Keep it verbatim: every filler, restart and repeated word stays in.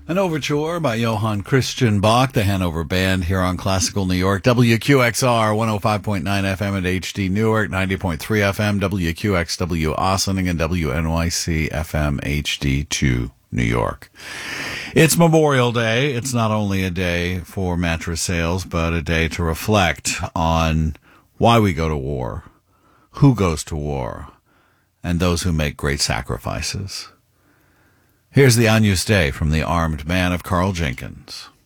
An overture by Johann Christian Bach, the Hanover Band, here on Classical New York. W Q X R, one oh five point nine F M at H D Newark, ninety point three F M, W Q X W Ossining, and W N Y C F M H D two New York. It's Memorial Day. It's not only a day for mattress sales, but a day to reflect on why we go to war, who goes to war, and those who make great sacrifices. Here's the Agnus Dei from the Armed Man of Carl Jenkins.